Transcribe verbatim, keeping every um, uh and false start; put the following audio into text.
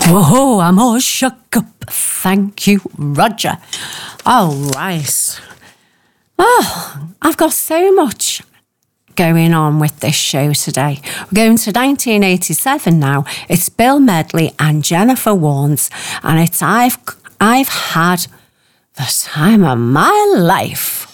Whoa, I'm all shook up. Thank you, Roger. All right. Oh, I've got so much going on with this show today. We're going to nineteen eighty-seven now. It's Bill Medley and Jennifer Warnes, and it's I've I've had the time of my life.